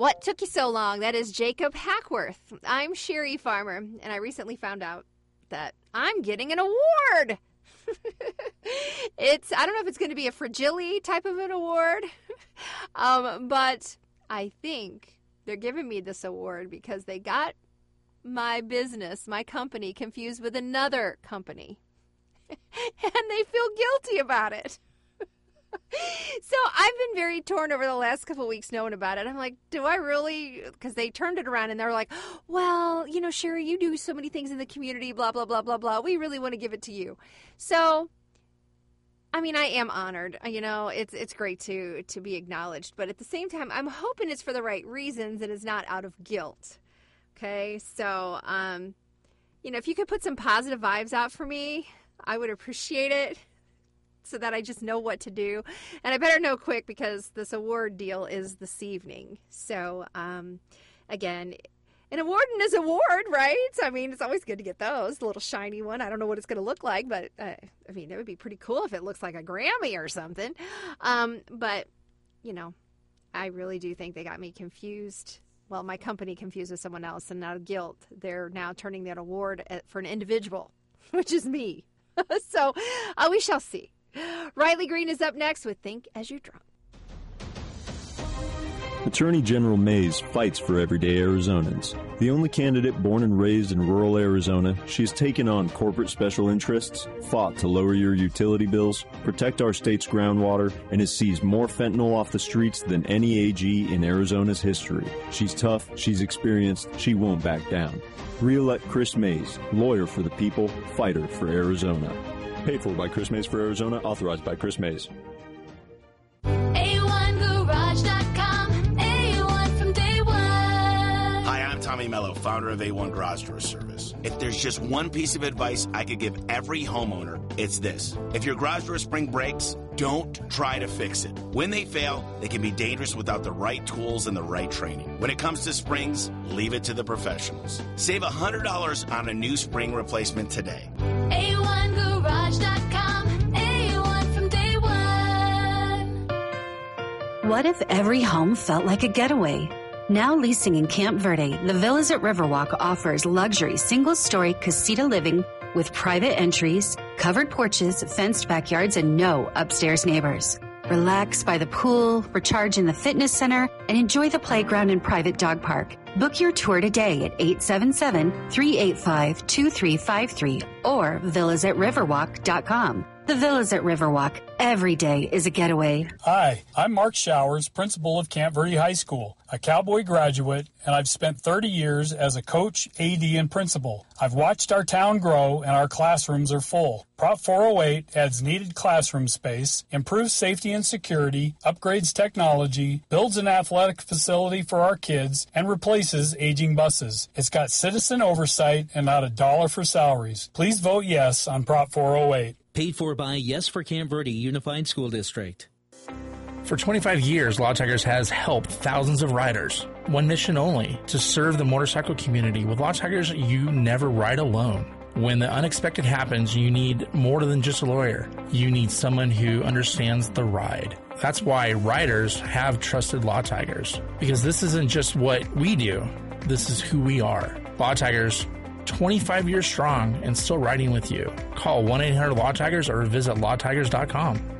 What took you so long? That is Jacob Hackworth. I'm Sherry Farmer, and I recently found out that I'm getting an award. I don't know if it's going to be a Fragile type of an award, but I think they're giving me this award because they got my business, my company, confused with another company, and they feel guilty about it. So I've been very torn over the last couple of weeks knowing about it. I'm like, do I really? Because they turned it around and they're like, well, Sherry, you do so many things in the community, blah, blah, blah, blah, blah. We really want to give it to you. So, I am honored. It's great to be acknowledged. But at the same time, I'm hoping it's for the right reasons and it's not out of guilt. Okay? So, if you could put some positive vibes out for me, I would appreciate it, so that I just know what to do. And I better know quick because this award deal is this evening. So, again, an award and is award, right? It's always good to get those. A little shiny one. I don't know what it's going to look like, but, it would be pretty cool if it looks like a Grammy or something. But, I really do think they got me confused. Well, my company confused with someone else, and out of guilt, they're now turning that award for an individual, which is me. So, we shall see. Riley Green is up next with Think As You Drunk. Attorney General Mays fights for everyday Arizonans. The only candidate born and raised in rural Arizona, she has taken on corporate special interests, fought to lower your utility bills, protect our state's groundwater, and has seized more fentanyl off the streets than any AG in Arizona's history. She's tough, she's experienced, she won't back down. Re-elect Chris Mays, lawyer for the people, fighter for Arizona. Paid for by Chris Mays for Arizona, authorized by Chris Mays. A1Garage.com, A1 from day one. Hi, I'm Tommy Mello, founder of A1 Garage Door Service. If there's just one piece of advice I could give every homeowner, it's this. If your garage door spring breaks, don't try to fix it. When they fail, they can be dangerous without the right tools and the right training. When it comes to springs, leave it to the professionals. Save $100 on a new spring replacement today. A1Garage.com, A1 from day one. What if every home felt like a getaway? Now leasing in Camp Verde, the Villas at Riverwalk offers luxury single-story casita living with private entries, covered porches, fenced backyards, and no upstairs neighbors. Relax by the pool, recharge in the fitness center, and enjoy the playground and private dog park. Book your tour today at 877-385-2353 or villasatriverwalk.com. The Villas at Riverwalk. Every day is a getaway. Hi, I'm Mark Showers, principal of Camp Verde High School, a Cowboy graduate, and I've spent 30 years as a coach, AD, and principal. I've watched our town grow, and our classrooms are full. Prop 408 adds needed classroom space, improves safety and security, upgrades technology, builds an athletic facility for our kids, and replaces aging buses. It's got citizen oversight and not $1 for salaries. Please vote yes on Prop 408. Paid for by Yes for Camp Verde Unified School District. For 25 years, Law Tigers has helped thousands of riders. One mission only, to serve the motorcycle community. With Law Tigers, you never ride alone. When the unexpected happens, you need more than just a lawyer. You need someone who understands the ride. That's why riders have trusted Law Tigers. Because this isn't just what we do, this is who we are. Law Tigers, 25 years strong and still riding with you. Call 1-800-LAW-TIGERS or visit lawtigers.com.